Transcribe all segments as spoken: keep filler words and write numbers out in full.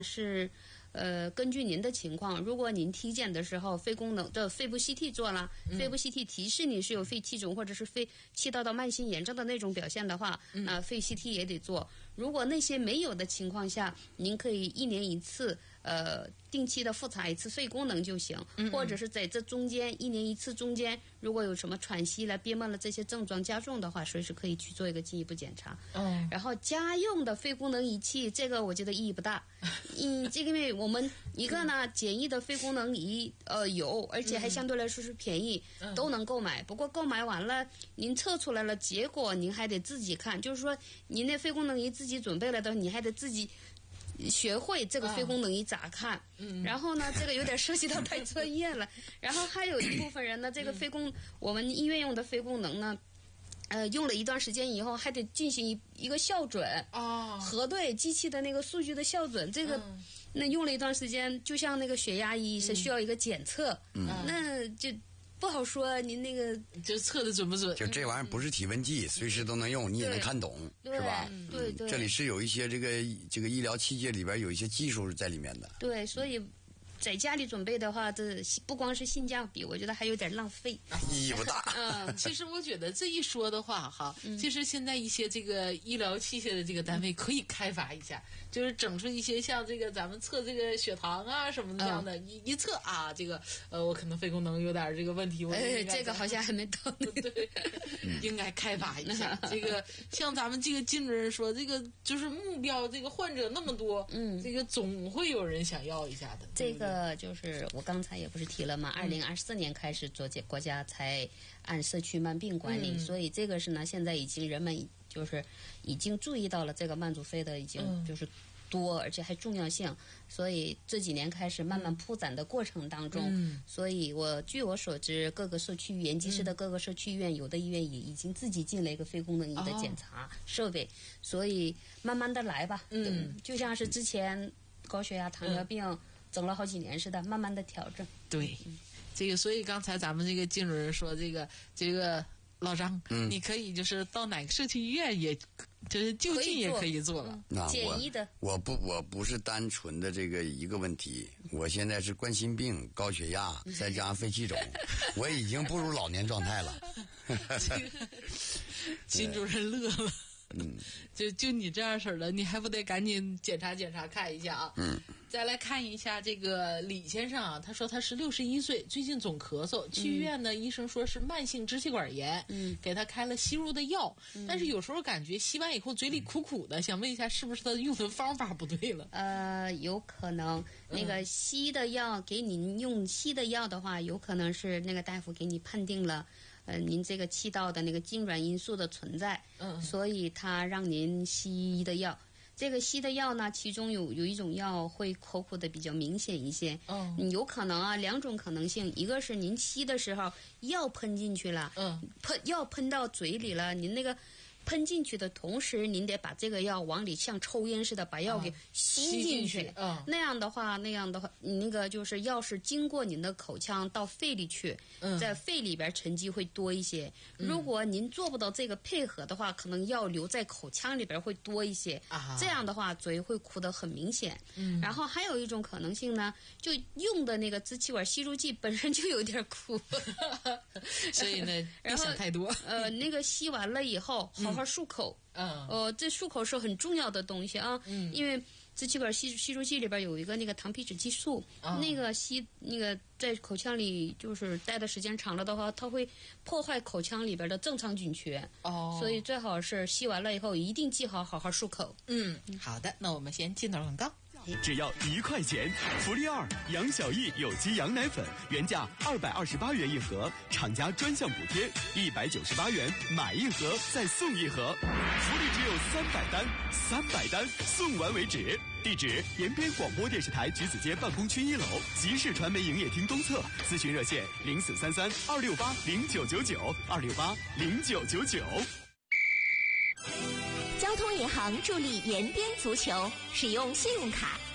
是，呃，根据您的情况，如果您体检的时候肺功能的肺部 C T 做了，嗯、肺部 C T 提示你是有肺气肿或者是肺气道的慢性炎症的那种表现的话，那、嗯、肺 C T 也得做。如果那些没有的情况下，您可以一年一次，呃，定期的复查一次肺功能就行，嗯、或者是在这中间一年一次中间，如果有什么喘息了、憋闷了这些症状加重的话，随时可以去做一个进一步检查。嗯，然后家用的肺功能仪器，这个我觉得意义不大。嗯，这个因为我们一个呢，简易的肺功能仪呃有，而且还相对来说是便宜，嗯、都能购买。不过购买完了，您测出来了结果，您还得自己看，就是说您那肺功能仪自己准备了的，你还得自己学会这个肺功能仪咋看。嗯，然后呢，这个有点涉及到太专业了。然后还有一部分人呢，这个肺功、嗯、我们医院用的肺功能呢。呃，用了一段时间以后，还得进行一一个校准啊，核对机器的那个数据的校准。这个，嗯、那用了一段时间，就像那个血压仪是需要一个检测，嗯、那就不好说。您那个就测的准不准？ 就这玩意儿不是体温计，随时都能用，你也能看懂，是吧？ 嗯、对对。 这里是有一些这个这个医疗器械里边有一些技术在里面的。 对，所以。在家里准备的话，这不光是性价比，我觉得还有点浪费， 意义不大。 嗯，其实我觉得这一说的话，哈，嗯、其实现在一些这个医疗器械的这个单位可以开发一下，就是整出一些像这个咱们测这个血糖啊什么的这样的，嗯、一一测啊，这个呃，我可能肺功能有点这个问题，我哎，这个好像还没到， 对，应该开发一下。这个像咱们这个金主任说，这个就是目标，这个患者那么多，嗯，这个总会有人想要一下的， 这个。呃，就是我刚才也不是提了嘛，二零二四年开始做这国家才按社区慢病管理，嗯、所以这个是呢，现在已经人们就是已经注意到了这个慢阻肺的已经就是多，嗯、而且还重要性，所以这几年开始慢慢铺展的过程当中，嗯、所以我据我所知，各个社区延吉市的各个社区医院，嗯、有的医院也已经自己进了一个肺功能仪的检查设备，哦、所以慢慢的来吧，嗯，就像是之前高血压、糖尿病。嗯整了好几年似的，慢慢的调整。 对，这个所以刚才咱们这个金主任说，这个这个老张，嗯、你可以就是到哪个社区医院也，就是就近也可以做了。 那、嗯、 简易的， 我不我不是单纯的这个一个问题，我现在是冠心病、高血压，再加上肺气肿，我已经步入老年状态了。 金主任乐了。嗯，就就你这样式儿的，你还不得赶紧检查检查看一下啊？嗯，再来看一下这个李先生啊，他说他是六十一岁，最近总咳嗽，去医院呢，嗯、医生说是慢性支气管炎，嗯，给他开了吸入的药，嗯、但是有时候感觉吸完以后嘴里苦苦的，想问一下是不是他用的方法不对了？ 呃，有可能那个吸的药给您用吸的药的话，有可能是那个大夫给你判定了。呃，您这个气道的那个痉挛因素的存在，嗯，所以他让您吸的药，这个吸的药呢，其中有有一种药会口苦的比较明显一些，嗯，有可能啊，两种可能性，一个是您吸的时候药喷进去了，嗯，喷药喷到嘴里了，您那个。喷进去的同时，您得把这个药往里像抽烟似的把药给吸进去。嗯，那样的话，那样的话，那个就是药是经过您的口腔到肺里去，嗯、在肺里边沉积会多一些。嗯、如果您做不到这个配合的话，可能药留在口腔里边会多一些。啊，这样的话，嘴会苦得很明显。嗯，然后还有一种可能性呢，就用的那个支气管吸入剂本身就有点苦， 所以呢，别想太多。 呃，那个吸完了以后。好好漱口，嗯，呃，这漱口是很重要的东西啊，嗯，因为支气管吸吸入剂里边有一个那个糖皮质激素，哦、那个吸那个在口腔里就是待的时间长了的话，它会破坏口腔里边的正常菌群，哦，所以最好是吸完了以后一定记好好好漱口。 嗯，好的，那我们先进段广告。 只要一块钱，福利二杨小艺有机羊奶粉原价二百二十八元一盒，厂家专项补贴一百九十八元，买一盒再送一盒，福利只有三百单，三百单送完为止。地址：延边广播电视台橘子街办公区一楼，集市传媒营业厅东侧，咨询热线零四三三二六八零九九九二六八零九九九。 交通银行助力延边足球，使用信用卡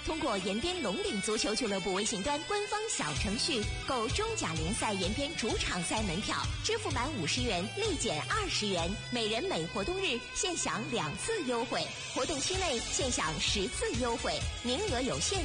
通过延边龙鼎足球俱乐部微信端官方小程序购中甲联赛延边主场赛门票，支付满五十元立减二十元，每人每活动日限享两次优惠，活动期内限享十次优惠，名额有限。